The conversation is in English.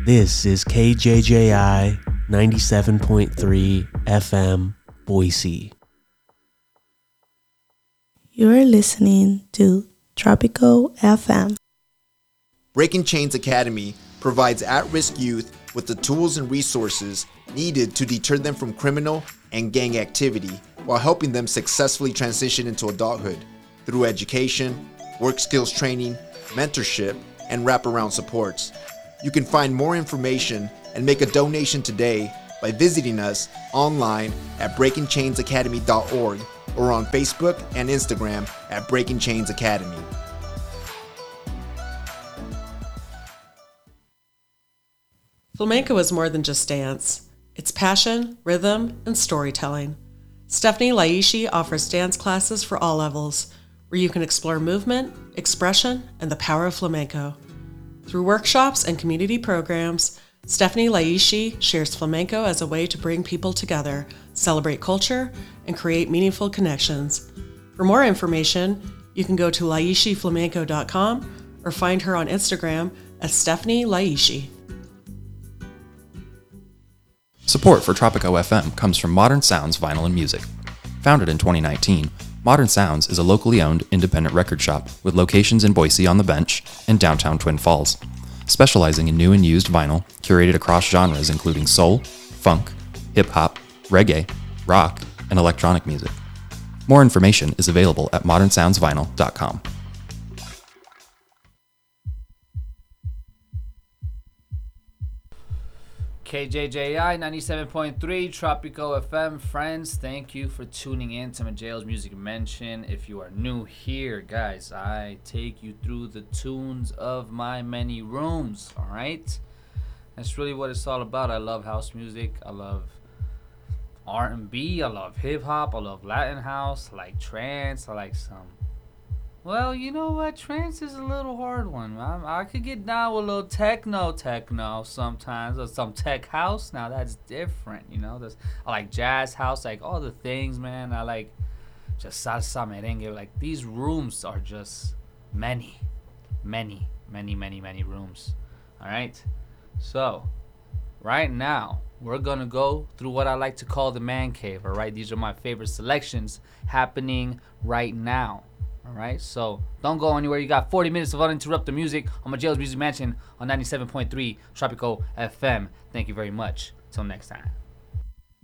This is KJJI 97.3 FM, Boise. You're listening to Tropico FM. Breaking Chains Academy provides at-risk youth with the tools and resources needed to deter them from criminal and gang activity while helping them successfully transition into adulthood through education, work skills training, mentorship, and wraparound supports. You can find more information and make a donation today by visiting us online at breakingchainsacademy.org or on Facebook and Instagram at Breaking Chains Academy. Flamenco is more than just dance. It's passion, rhythm, and storytelling. Stephanie Laishi offers dance classes for all levels, where you can explore movement, expression, and the power of flamenco. Through workshops and community programs, Stephanie Laishi shares flamenco as a way to bring people together, celebrate culture, and create meaningful connections. For more information, you can go to laishiflamenco.com or find her on Instagram as Stephanie Laishi. Support for Tropico FM comes from Modern Sounds Vinyl and Music. Founded in 2019, Modern Sounds is a locally owned independent record shop with locations in Boise on the Bench and downtown Twin Falls, specializing in new and used vinyl curated across genres including soul, funk, hip-hop, reggae, rock, and electronic music. More information is available at modernsoundsvinyl.com. KJJI 97.3 Tropico FM. Friends, thank you for tuning in to Majail's Music Mention. If you are new here, guys, I take you through the tunes of my many rooms, all right? That's really what it's all about. I love house music. I love R&B. I love hip-hop. I love Latin house. I like trance. I like some... Well, you know what? Trance is a little hard one. I could get down with a little techno sometimes, or some tech house. Now that's different, you know. I like jazz house, like all the things, man. I like just salsa, merengue. Like these rooms are just many rooms. All right. So right now we're gonna go through what I like to call the man cave. All right. These are my favorite selections happening right now. All right, so don't go anywhere. You got 40 minutes of uninterrupted music on Majail's Music Mansion on 97.3 Tropico FM. Thank you very much. Till next time.